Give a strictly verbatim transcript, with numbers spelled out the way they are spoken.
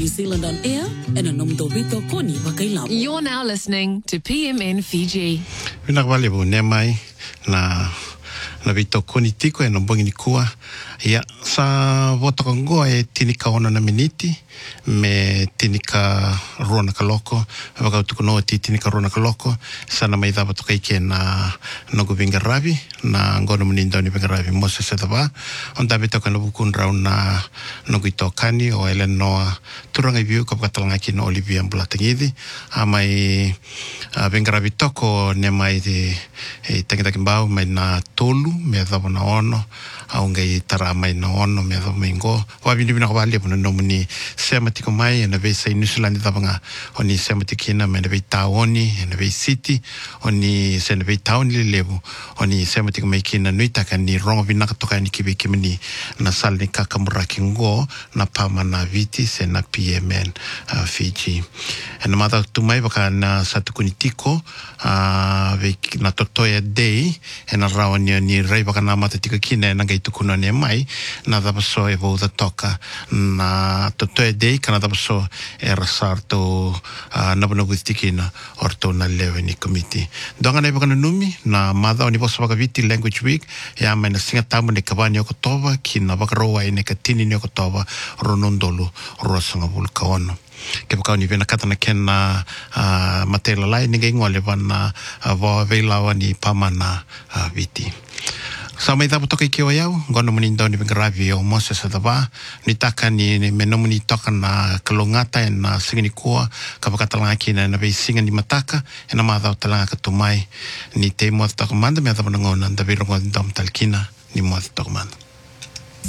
New Zealand on air and a nomdo vito koni bakailapo. You're now listening to P M N Fiji. Vinakavale bu nemai na na vito koni tiko e nombongi ni kua. Ia, sa votaka ngoa e tinika ona na miniti, me tinika rona kaloko, waka utuku noa ti tinika rona kaloko, sana mai dhaba toka ike na nogu Vingaravi, na ngono muninda ni Vingaravi Mose Setava, on dabe toka na bukun rau na nogu ito kani o ele noa turanga ibiu kapakatalanga ki no Olivia Mbulatangithi, a mai Vingaravi toko ne mai de tangitakimbau mai na tolu, me dhaba na ono, aunga i tara mai na ono me dho mingo wa bini bina wale puna no muni sematiko mai na ve sai New Zealand tabanga oni sematikina me na ve taoni na ve city oni se na ve taoni levu oni sematiko mai kina nuita kan ni rongo bina toka ni kibe kimini na salni kakamura kingo na pama na viti se na P M N uh, Fiji and mata tu mai baka na satukuni tiko uh, ve na totoya day and na rawani ni rai baka na mata tika kina na gai tukuna ne mai na dapaso e vouta toka na totoe dei kana dapaso e rasarto uh, nabunabutikina orto na leveni committee donga nei baka numi na mada oni bosa baka viti language week ya mai na singa tamu ne kabani okotoba kina baka roa ine katini ne okotoba ronondolu rosanga vulka ono ke baka ni vena katana kena uh, matela lai ninga ingole vana uh, va veilawa ni pamana uh, viti. Sa mai tapu toka i keo iau, gono muni ndau ni Vingaravi o Mose Setava, ni taka ni meno muni toka na kalongata e na singani kua, ka wakatalanga ki na na vei singa ni mataka, e na maadhau talanga katumai, ni te moa toka manda, mea tapu na ngona, nda vei rongo ndau mtalikina, ni moa toka manda.